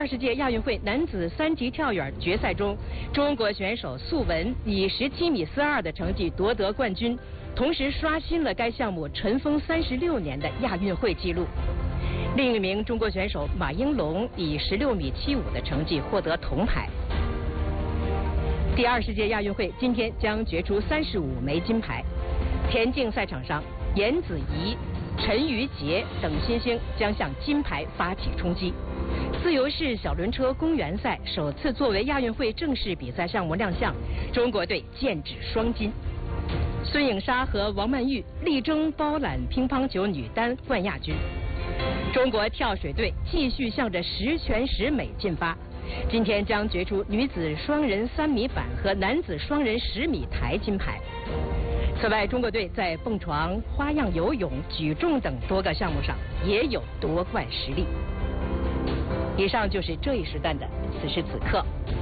20届亚运会男子3级跳远决赛中，中国选手素文以17米42的成绩夺得冠军，同时刷新了该项目尘封36年的亚运会纪录。另一名中国选手马应龙以16米75的成绩获得铜牌。第20届亚运会今天将决出35枚金牌。田径赛场上，严子怡、陈瑜杰等新星将向金牌发起冲击。自由式小轮车公园赛首次作为亚运会正式比赛项目亮相，中国队剑指双金。孙颖莎和王曼玉力争包揽乒乓球女单冠亚军。中国跳水队继续向着十全十美进发，今天将决出女子双人3米板和男子双人10米台金牌。此外，中国队在蹦床、花样游泳、举重等多个项目上也有夺冠实力。以上就是这一时段的此时此刻。